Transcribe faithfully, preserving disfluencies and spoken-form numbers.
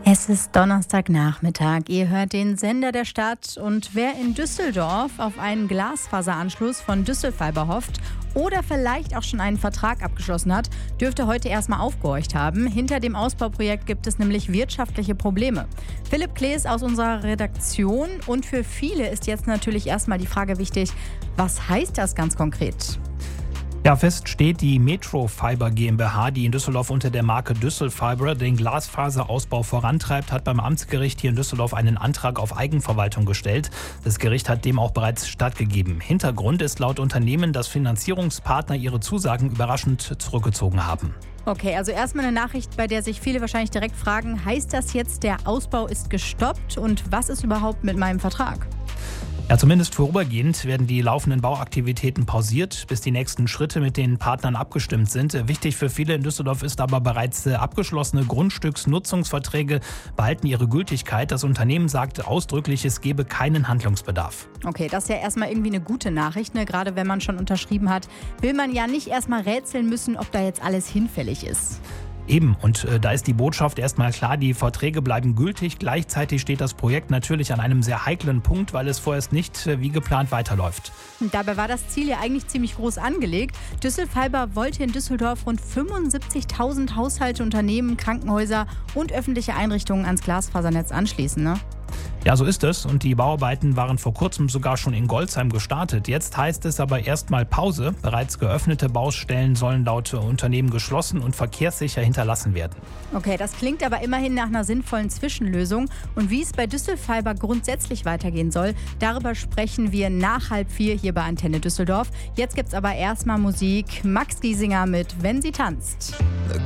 Es ist Donnerstagnachmittag. Ihr hört den Sender der Stadt und wer in Düsseldorf auf einen Glasfaseranschluss von Düsselfiber hofft oder vielleicht auch schon einen Vertrag abgeschlossen hat, dürfte heute erstmal aufgehorcht haben. Hinter dem Ausbauprojekt gibt es nämlich wirtschaftliche Probleme. Philipp Klees aus unserer Redaktion und für viele ist jetzt natürlich erstmal die Frage wichtig, was heißt das ganz konkret? Ja, fest steht, die Metro Fiber GmbH, die in Düsseldorf unter der Marke Düsselfiber den Glasfaserausbau vorantreibt, hat beim Amtsgericht hier in Düsseldorf einen Antrag auf Eigenverwaltung gestellt. Das Gericht hat dem auch bereits stattgegeben. Hintergrund ist laut Unternehmen, dass Finanzierungspartner ihre Zusagen überraschend zurückgezogen haben. Okay, also erstmal eine Nachricht, bei der sich viele wahrscheinlich direkt fragen, heißt das jetzt, der Ausbau ist gestoppt und was ist überhaupt mit meinem Vertrag? Ja, zumindest vorübergehend werden die laufenden Bauaktivitäten pausiert, bis die nächsten Schritte mit den Partnern abgestimmt sind. Wichtig für viele in Düsseldorf ist aber bereits abgeschlossene Grundstücksnutzungsverträge behalten ihre Gültigkeit. Das Unternehmen sagt ausdrücklich, es gebe keinen Handlungsbedarf. Okay, das ist ja erstmal irgendwie eine gute Nachricht, ne? Gerade wenn man schon unterschrieben hat, will man ja nicht erstmal rätseln müssen, ob da jetzt alles hinfällig ist. Eben, und äh, da ist die Botschaft erstmal klar, die Verträge bleiben gültig. Gleichzeitig steht das Projekt natürlich an einem sehr heiklen Punkt, weil es vorerst nicht äh, wie geplant weiterläuft. Und dabei war das Ziel ja eigentlich ziemlich groß angelegt. Düsselfiber wollte in Düsseldorf rund fünfundsiebzigtausend Haushalte, Unternehmen, Krankenhäuser und öffentliche Einrichtungen ans Glasfasernetz anschließen, ne? Ja, so ist es. Und die Bauarbeiten waren vor kurzem sogar schon in Golzheim gestartet. Jetzt heißt es aber erstmal Pause. Bereits geöffnete Baustellen sollen laut Unternehmen geschlossen und verkehrssicher hinterlassen werden. Okay, das klingt aber immerhin nach einer sinnvollen Zwischenlösung. Und wie es bei Düsselfiber grundsätzlich weitergehen soll, darüber sprechen wir nach halb vier hier bei Antenne Düsseldorf. Jetzt gibt's aber erstmal Musik. Max Giesinger mit Wenn sie tanzt. The